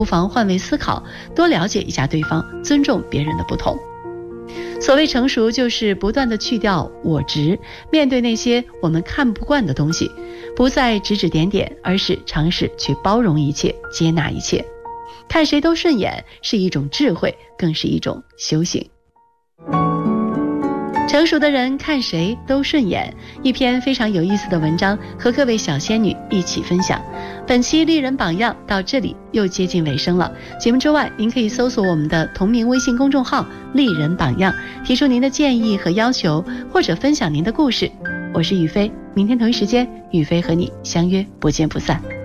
不妨换位思考，多了解一下对方，尊重别人的不同。所谓成熟，就是不断地去掉我执，面对那些我们看不惯的东西，不再指指点点，而是尝试去包容一切，接纳一切。看谁都顺眼是一种智慧，更是一种修行。成熟的人看谁都顺眼，一篇非常有意思的文章和各位小仙女一起分享。本期丽人榜样到这里又接近尾声了，节目之外您可以搜索我们的同名微信公众号丽人榜样，提出您的建议和要求，或者分享您的故事。我是雨飞，明天同一时间雨飞和你相约不见不散。